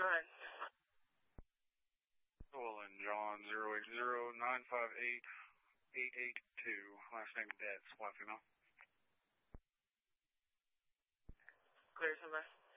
Go ahead. Stolen, John 080-958-882. Last name Betts. Wife, you know. Clear, somebody.